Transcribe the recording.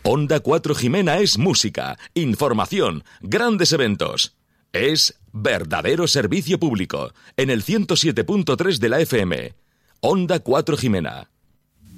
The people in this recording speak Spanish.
Onda 4 Jimena es música, información, grandes eventos. Es verdadero servicio público en el 107.3 de la FM. Onda 4 Jimena.